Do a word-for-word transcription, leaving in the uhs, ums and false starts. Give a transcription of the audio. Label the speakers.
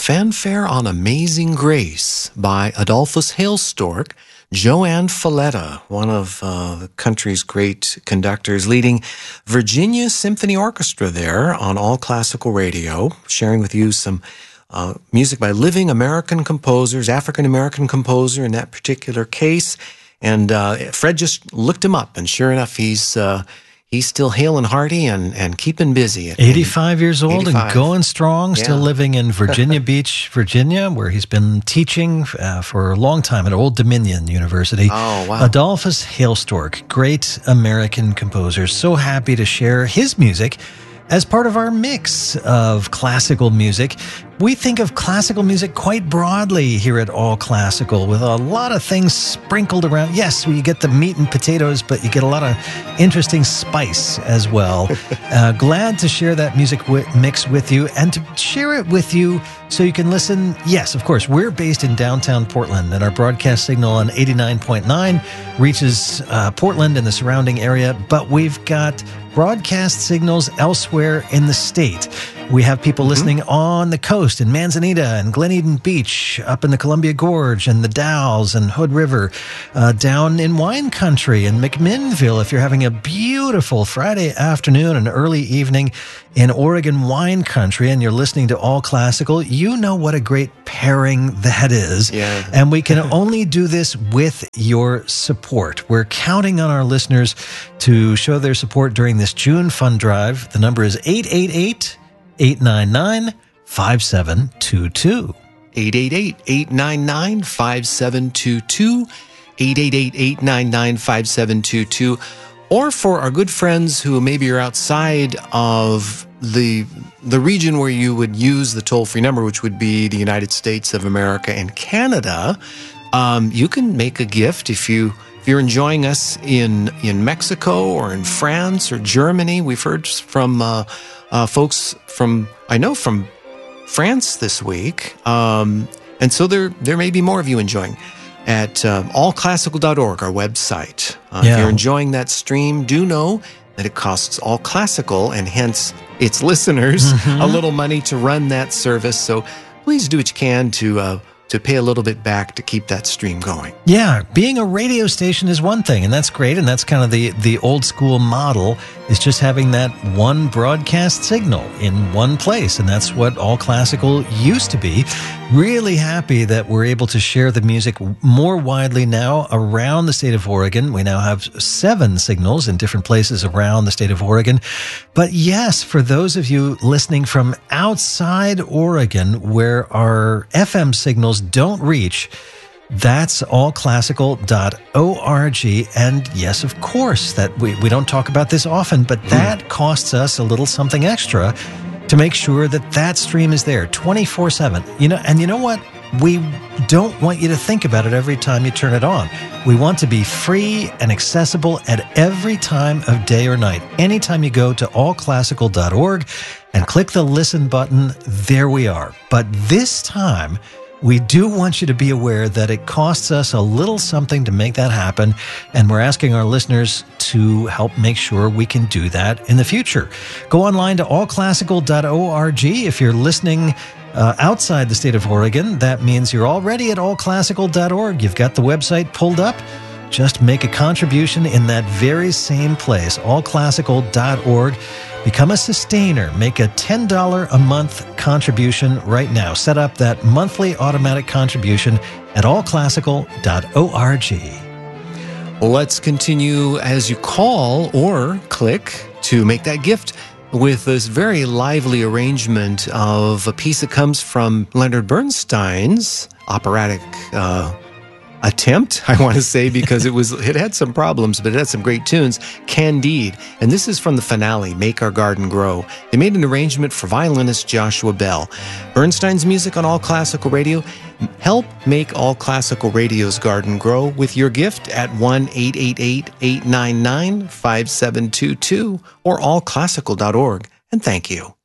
Speaker 1: Fanfare on Amazing Grace by Adolphus Hailstork, Joanne Falletta, one of uh, the country's great conductors, leading Virginia Symphony Orchestra there on All Classical Radio, sharing with you some uh, music by living American composers, African-American composer in that particular case. And uh, Fred just looked him up, and sure enough, he's... Uh, He's still hale and hearty and, and keeping busy.
Speaker 2: eighty-five years old
Speaker 1: eighty-five.
Speaker 2: And going strong,
Speaker 1: Yeah.
Speaker 2: still living in Virginia Beach, Virginia, where he's been teaching uh, for a long time at Old Dominion University.
Speaker 1: Oh, wow.
Speaker 2: Adolphus Hailstork, great American composer. So happy to share his music as part of our mix of classical music. We think of classical music quite broadly here at All Classical, with a lot of things sprinkled around. Yes, you get the meat and potatoes, but you get a lot of interesting spice as well. uh, glad to share that music wi- mix with you, and to share it with you so you can listen. Yes, of course, we're based in downtown Portland, and our broadcast signal on eighty-nine point nine reaches uh, Portland and the surrounding area, but we've got broadcast signals elsewhere in the state. We have people mm-hmm. listening on the coast in Manzanita and Glen Eden Beach, up in the Columbia Gorge and the Dalles and Hood River, uh, down in wine country in McMinnville. If you're having a beautiful Friday afternoon and early evening in Oregon wine country and you're listening to All Classical, you know what a great pairing that is.
Speaker 1: Yeah.
Speaker 2: And we can only do this with your support. We're counting on our listeners to show their support during this June fund drive. The number is eight eight eight, eight nine nine, five seven two two.
Speaker 1: eight eight eight, eight nine nine, five seven two two, eight eight eight, eight nine nine, five seven two two. Or for our good friends who maybe are outside of the the region where you would use the toll-free number, which would be the United States of America and Canada, um, you can make a gift if you if you're enjoying us in in Mexico or in France or Germany. We've heard from uh, uh, folks from I know from France this week, um, and so there there may be more of you enjoying at uh, all classical dot org, our website. Uh,
Speaker 2: Yeah.
Speaker 1: If you're enjoying that stream, do know that it costs All Classical and hence its listeners
Speaker 2: Mm-hmm.
Speaker 1: a little money to run that service. So please do what you can to uh, to pay a little bit back to keep that stream going.
Speaker 2: Yeah, being a radio station is one thing, and that's great, and that's kind of the, the old school model, is just having that one broadcast signal in one place, and that's what All Classical used to be. Really happy that we're able to share the music more widely now around the state of Oregon. We now have seven signals in different places around the state of Oregon. But yes, for those of you listening from outside Oregon, where our F M signals don't reach, that's all classical dot org. And yes, of course, that we, we don't talk about this often, but that costs us a little something extra to make sure that that stream is there twenty-four seven. You know, and you know what? We don't want you to think about it every time you turn it on. We want to be free and accessible at every time of day or night. Anytime you go to all classical dot org and click the listen button, there we are. But this time, we do want you to be aware that it costs us a little something to make that happen, and we're asking our listeners to help make sure we can do that in the future. Go online to all classical dot org. If you're listening uh, outside the state of Oregon, that means you're already at all classical dot org. You've got the website pulled up. Just make a contribution in that very same place, all classical dot org. Become a sustainer. Make a ten dollars a month contribution right now. Set up that monthly automatic contribution at all classical dot org.
Speaker 1: Well, let's continue as you call or click to make that gift with this very lively arrangement of a piece that comes from Leonard Bernstein's operatic uh attempt, I want to say, because it was it had some problems, but it had some great tunes, Candide. And this is from the finale, Make Our Garden Grow. They made an arrangement for violinist Joshua Bell. Bernstein's music on All Classical Radio. Help make All Classical Radio's garden grow with your gift at one eight eight eight, eight nine nine, five seven two two or all classical dot org. And thank you.